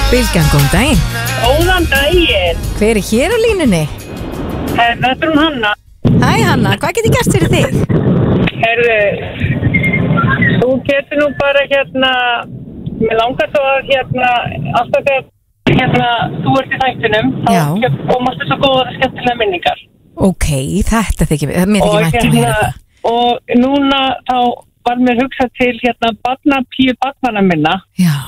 Bylgjan, góðan daginn. Góðan daginn. Hver er hér á línunni? Þetta er Hanna. Hæ Hanna, hvað get ég gert fyrir þig? Herðu, þú getur nú bara mér langar þó að alltaf þegar þú ert í þættinum, þá komast svo góða skemmtilega minningar. Ok, þetta þykir mér ekki vænt að heyra það. Og núna þá var mér hugsað til barnapíu barnanna minna. Já.